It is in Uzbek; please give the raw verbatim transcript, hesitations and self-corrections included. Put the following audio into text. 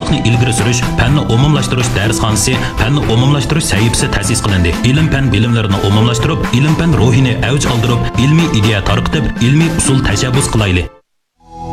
savodliqni ilgari surish, fanni umumlashtirish darsxonasi, fanni umumlashtirish sahifasi ta'sis qilindi. Ilm-fan bilimlarini umumlashtirib, ilm-fan ruhini avj oldirib, ilmiy ideya tarqitib, ilmiy usul tashabbus qilayli.